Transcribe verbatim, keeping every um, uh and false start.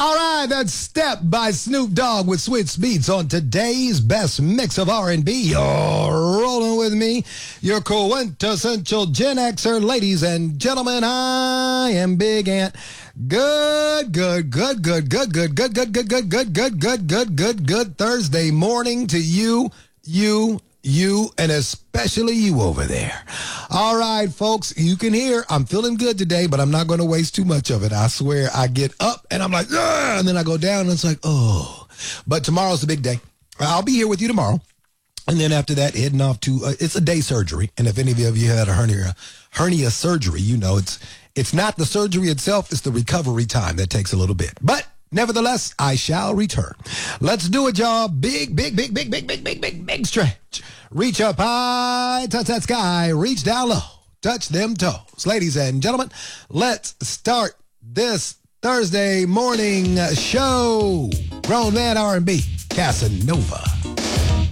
All right, that's Step by Snoop Dogg with Swizz Beatz on today's best mix of R and B. You're rolling with me, your quintessential Gen Xer. Ladies and gentlemen, I am Big Ant. Good, good, good, good, good, good, good, good, good, good, good, good, good, good, good, good Thursday morning to you, you, you, and especially you over there. All right, folks, you can hear I'm feeling good today, but I'm not going to waste too much of it. I swear I get up and I'm like, ah, and then I go down and it's like, oh. But tomorrow's a big day. I'll be here with you tomorrow. And then after that, heading off to, uh, it's a day surgery. And if any of you had a hernia, hernia surgery, you know, it's it's not the surgery itself, it's the recovery time that takes a little bit. But nevertheless, I shall return. Let's do it, y'all. Big, big, big, big, big, big, big, big, big stretch. Reach up high, touch that sky, reach down low, touch them toes. Ladies and gentlemen, let's start this Thursday morning show. Grown Man R and B, Casanova.